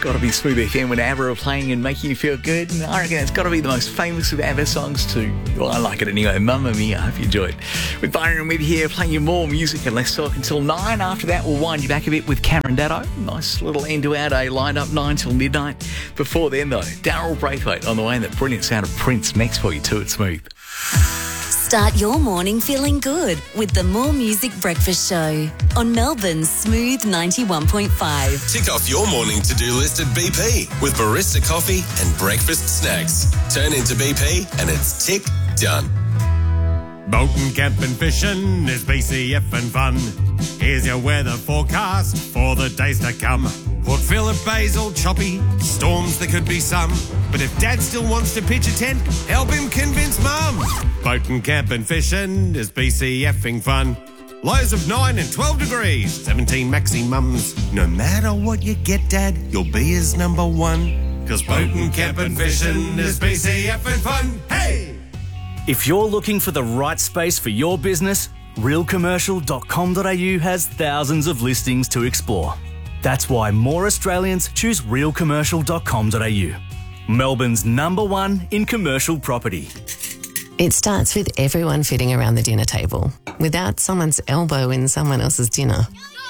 got to be Smooth FM when ABBA are playing and making you feel good. And I reckon it's got to be the most famous of ABBA songs too. Well, I like it anyway. Mamma Mia. I hope you enjoyed. With Byron with you here, playing you more music and Let's Talk until 9. After that, we'll wind you back a bit with Cameron Datto. Nice little end to our day, lined up 9 till midnight. Before then, though, Daryl Braithwaite on the way and that brilliant sound of Prince next for you too at Smooth. Start your morning feeling good with the More Music Breakfast Show on Melbourne's Smooth 91.5. Tick off your morning to-do list at BP with barista coffee and breakfast snacks. Turn into BP and it's tick done. Boating, camping, fishing is BCF and fun. Here's your weather forecast for the days to come. Port Phillip Bay's all choppy, storms there could be some. But if Dad still wants to pitch a tent, help him convince Mum. Boating, camping, fishing is BCFing fun. Lows of 9 and 12 degrees, 17 maximums. No matter what you get, Dad, you'll be his number one. 'Cause boating, camping, fishing is BCFing fun. Hey! If you're looking for the right space for your business, realcommercial.com.au has thousands of listings to explore. That's why more Australians choose realcommercial.com.au. Melbourne's #1 in commercial property. It starts with everyone fitting around the dinner table without someone's elbow in someone else's dinner.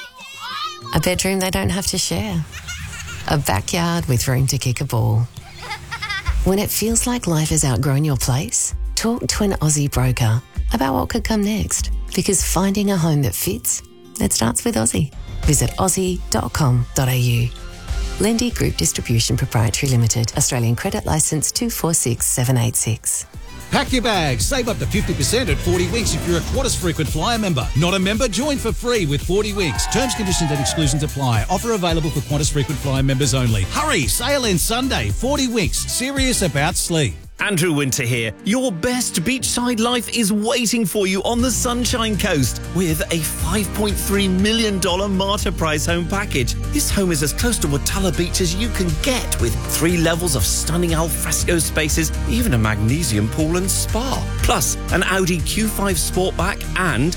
A bedroom they don't have to share. A backyard with room to kick a ball. When it feels like life has outgrown your place, talk to an Aussie broker about what could come next. Because finding a home that fits, it starts with Aussie. Visit aussie.com.au. Lendy Group Distribution Proprietary Limited. Australian Credit Licence 246786. Pack your bags. Save up to 50% at 40 Winks if you're a Qantas frequent flyer member. Not a member? Join for free with 40 Winks. Terms, conditions and exclusions apply. Offer available for Qantas frequent flyer members only. Hurry! Sale ends Sunday. 40 Winks. Serious about sleep. Andrew Winter here. Your best beachside life is waiting for you on the Sunshine Coast with a $5.3 million Marta Price home package. This home is as close to Watala Beach as you can get, with 3 levels of stunning alfresco spaces, even a magnesium pool and spa. Plus, an Audi Q5 Sportback and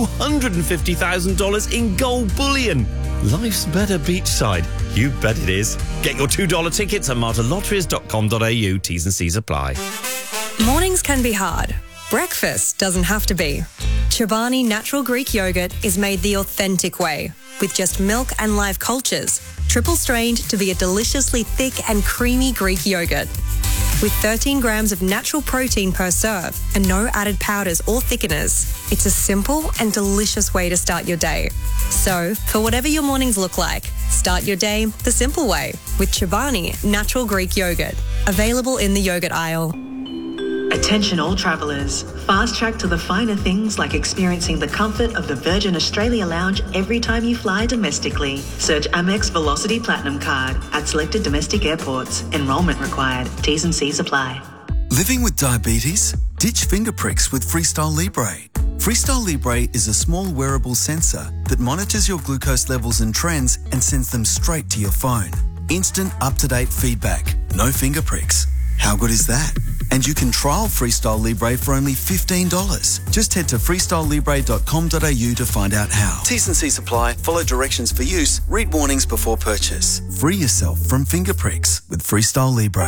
$250,000 in gold bullion. Life's better beachside. You bet it is. Get your $2 tickets at martalotteries.com.au. T's and C's apply. Mornings can be hard. Breakfast doesn't have to be. Chobani Natural Greek Yogurt is made the authentic way, with just milk and live cultures, triple strained to be a deliciously thick and creamy Greek yogurt. With 13 grams of natural protein per serve and no added powders or thickeners, it's a simple and delicious way to start your day. So, for whatever your mornings look like, start your day the simple way with Chobani Natural Greek Yogurt. Available in the yogurt aisle. Attention all travellers. Fast track to the finer things like experiencing the comfort of the Virgin Australia Lounge every time you fly domestically. Search Amex Velocity Platinum Card at selected domestic airports. Enrolment required. T's and C's apply. Living with diabetes? Ditch finger pricks with Freestyle Libre. Freestyle Libre is a small wearable sensor that monitors your glucose levels and trends and sends them straight to your phone. Instant, up-to-date feedback. No finger pricks. How good is that? And you can trial Freestyle Libre for only $15. Just head to freestylelibre.com.au to find out how. T's and C's apply. Follow directions for use. Read warnings before purchase. Free yourself from finger pricks with Freestyle Libre.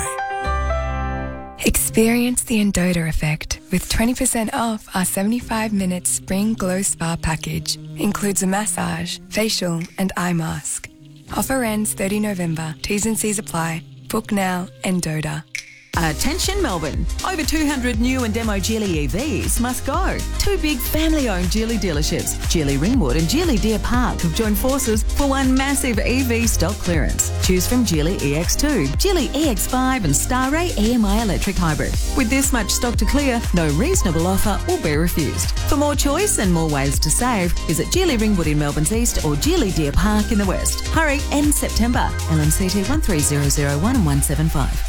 Experience the Endota effect with 20% off our 75-minute Spring Glow Spa package. Includes a massage, facial and eye mask. Offer ends 30 November. T's and C's apply. Book now, Endota. Attention Melbourne. Over 200 new and demo Geely EVs must go. 2 big family-owned Geely dealerships, Geely Ringwood and Geely Deer Park, have joined forces for one massive EV stock clearance. Choose from Geely EX2, Geely EX5 and Starray EMI electric hybrid. With this much stock to clear, no reasonable offer will be refused. For more choice and more ways to save, visit Geely Ringwood in Melbourne's east or Geely Deer Park in the west. Hurry, end September. LMCT 13001 and 175.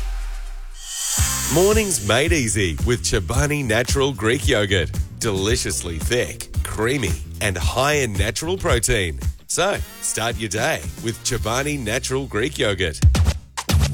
Mornings made easy with Chobani Natural Greek Yogurt. Deliciously thick, creamy, and high in natural protein. So, start your day with Chobani Natural Greek Yogurt.